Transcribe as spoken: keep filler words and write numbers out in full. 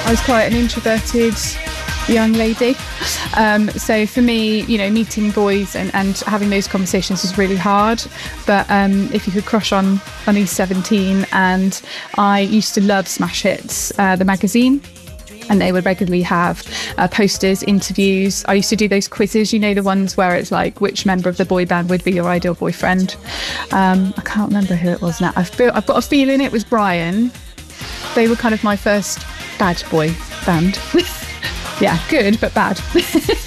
I was quite an introverted young lady. Um, so for me, you know, meeting boys and, and having those conversations was really hard. But um, if you could crush on on E seventeen, and I used to love Smash Hits, uh, the magazine. And they would regularly have uh, posters, interviews. I used to do those quizzes, you know, the ones where it's like, which member of the boy band would be your ideal boyfriend? Um, I can't remember who it was now. I feel, I've got a feeling it was Brian. They were kind of my first bad boy band. Yeah, good, but bad.